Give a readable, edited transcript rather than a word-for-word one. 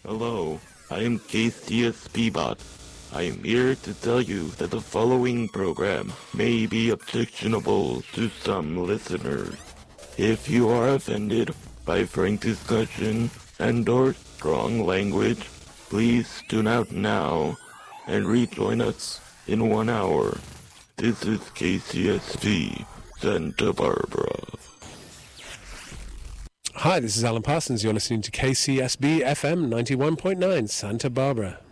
Hello, I am KCSPbot. I am here to tell you that the following program may be objectionable to some listeners. If you are offended by frank discussion and/or strong language, please tune out now and rejoin us in 1 hour. This is KCSP, Santa Barbara. Hi, this is Alan Parsons. You're listening to KCSB FM 91.9, Santa Barbara.